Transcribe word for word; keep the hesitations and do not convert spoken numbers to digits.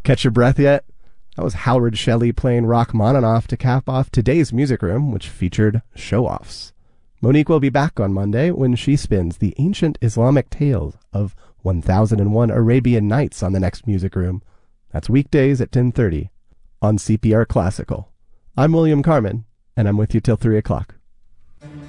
Catch your breath yet? That was Howard Shelley playing Rachmaninoff to cap off today's Music Room, which featured show-offs. Monique will be back on Monday when she spins the ancient Islamic tales of one thousand and one Arabian Nights on the next Music Room. That's weekdays at ten thirty on C P R Classical. I'm William Carmen, and I'm with you till three o'clock.